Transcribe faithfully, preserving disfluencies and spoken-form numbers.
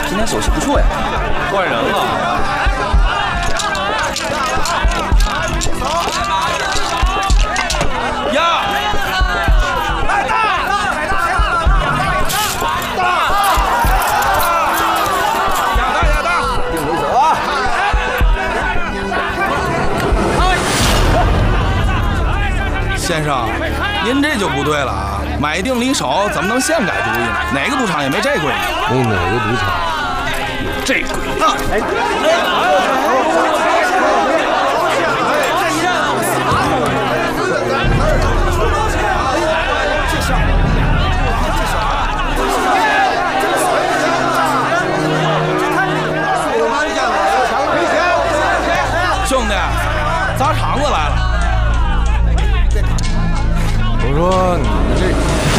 今天手气不错呀。 换人了。呀！来大！来大！大！压大压大！ 定位走啊！ 先生，您这就不对了啊！买定离手怎么能现改主意呢？哪个赌场也没这规矩。 没哪个赌场有这规矩。哎兄弟，砸场子来了。 我说你们这。